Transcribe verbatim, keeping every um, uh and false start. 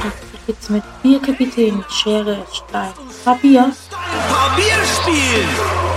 Weiter geht's mit Bierkapitän, Schere, Stein, Papier. Papierspiel!